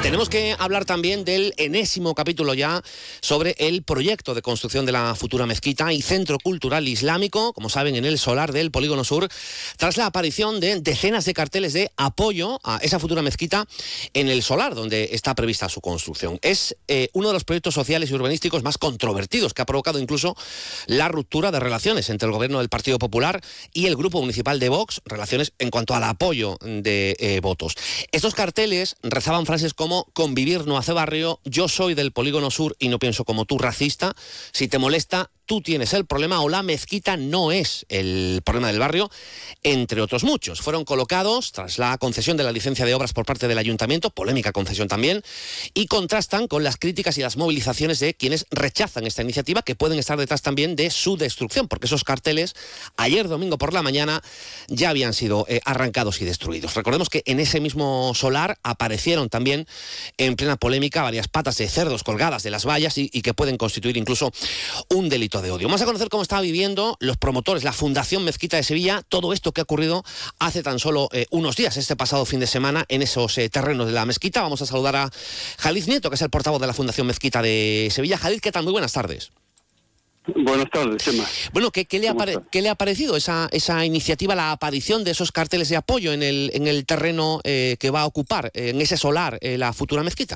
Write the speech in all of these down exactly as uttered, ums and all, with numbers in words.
Tenemos que hablar también del enésimo capítulo ya sobre el proyecto de construcción de la futura mezquita y centro cultural islámico, como saben, en el solar del Polígono Sur, tras la aparición de decenas de carteles de apoyo a esa futura mezquita en el solar donde está prevista su construcción. Es eh, uno de los proyectos sociales y urbanísticos más controvertidos, que ha provocado incluso la ruptura de relaciones entre el gobierno del Partido Popular y el grupo municipal de Vox, relaciones en cuanto al apoyo de eh, votos. Estos carteles rezaban frases como "convivir no hace barrio", "yo soy del Polígono Sur y no pienso como tú, racista", "si te molesta, tú tienes el problema", o "la mezquita no es el problema del barrio", entre otros muchos. Fueron colocados tras la concesión de la licencia de obras por parte del Ayuntamiento, polémica concesión también, y contrastan con las críticas y las movilizaciones de quienes rechazan esta iniciativa, que pueden estar detrás también de su destrucción, porque esos carteles ayer domingo por la mañana ya habían sido eh, arrancados y destruidos. Recordemos que en ese mismo solar aparecieron también en plena polémica varias patas de cerdos colgadas de las vallas y, y que pueden constituir incluso un delito de odio. Vamos a conocer cómo está viviendo los promotores, la Fundación Mezquita de Sevilla, todo esto que ha ocurrido hace tan solo eh, unos días, este pasado fin de semana, en esos eh, terrenos de la mezquita. Vamos a saludar a Jalid Nieto, que es el portavoz de la Fundación Mezquita de Sevilla. Jalid, ¿qué tal? Muy buenas tardes. Buenas tardes, Chema. Bueno, ¿qué, qué, le, ha pare- ¿qué le ha parecido esa, esa iniciativa, la aparición de esos carteles de apoyo en el, en el terreno eh, que va a ocupar, eh, en ese solar, eh, la futura mezquita?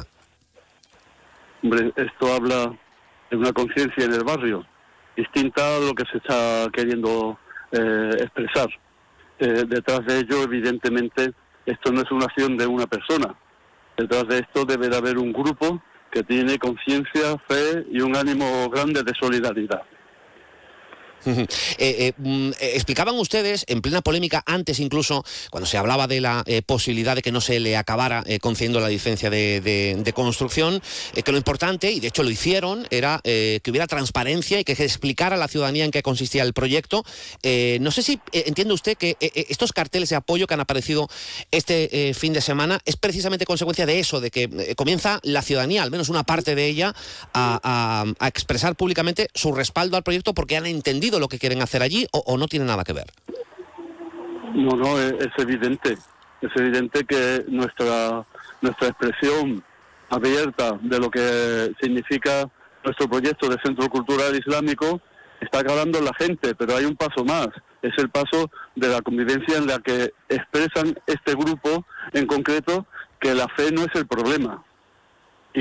Hombre, esto habla de una conciencia en el barrio, distinta a lo que se está queriendo eh, expresar. Eh, detrás de ello, evidentemente, esto no es una acción de una persona. Detrás de esto debe de haber un grupo que tiene conciencia, fe y un ánimo grande de solidaridad. eh, eh, mm, eh, explicaban ustedes, en plena polémica, antes incluso, cuando se hablaba de la eh, posibilidad de que no se le acabara eh, concediendo la licencia de, de, de construcción, eh, que lo importante, y de hecho lo hicieron, era eh, que hubiera transparencia y que se explicara a la ciudadanía en qué consistía el proyecto. Eh, no sé si eh, entiende usted que eh, estos carteles de apoyo que han aparecido este eh, fin de semana es precisamente consecuencia de eso, de que eh, comienza la ciudadanía, al menos una parte de ella, a, a, a expresar públicamente su respaldo al proyecto porque han entendido lo que quieren hacer allí, o, o no tiene nada que ver. No, no, es, es evidente. Es evidente que nuestra nuestra expresión abierta de lo que significa nuestro proyecto de Centro Cultural Islámico está calando en la gente, pero hay un paso más. Es el paso de la convivencia en la que expresan este grupo en concreto que la fe no es el problema.